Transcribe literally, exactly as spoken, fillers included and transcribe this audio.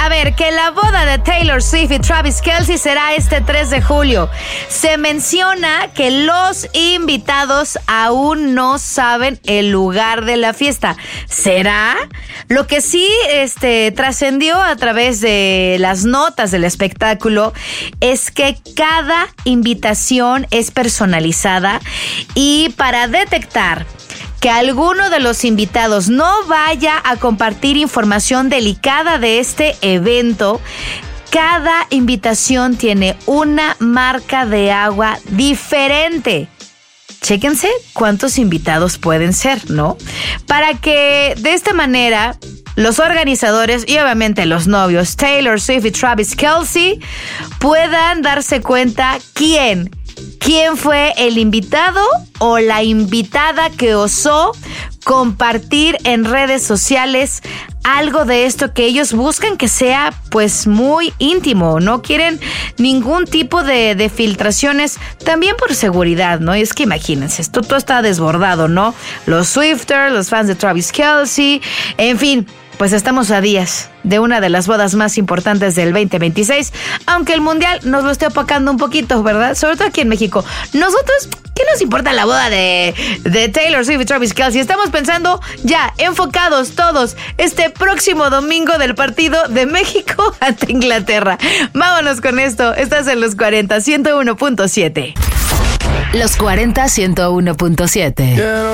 a ver, que la boda de Taylor Swift y Travis Kelce será este tres de julio. Se menciona que los invitados aún no saben el lugar de la fiesta. ¿Será? Lo que sí este, trascendió a través de las notas del espectáculo es que cada invitación es personalizada y para detectar que alguno de los invitados no vaya a compartir información delicada de este evento, cada invitación tiene una marca de agua diferente. Chéquense cuántos invitados pueden ser, ¿no? Para que de esta manera los organizadores y obviamente los novios Taylor Swift y Travis Kelce puedan darse cuenta quién ¿Quién fue el invitado o la invitada que osó compartir en redes sociales algo de esto que ellos buscan que sea pues muy íntimo? No quieren ningún tipo de, de filtraciones, también por seguridad, ¿no? Y es que imagínense, esto todo está desbordado, ¿no? Los Swifters, los fans de Travis Kelce, en fin. Pues estamos a días de una de las bodas más importantes del veinte veintiséis, aunque el mundial nos lo esté opacando un poquito, ¿verdad? Sobre todo aquí en México. Nosotros, ¿qué nos importa la boda de, de Taylor Swift y Travis Kelce? Estamos pensando ya, enfocados todos, este próximo domingo del partido de México ante Inglaterra. Vámonos con esto. Estás en Los cuarenta, ciento uno punto siete. Los cuarenta, ciento uno punto siete.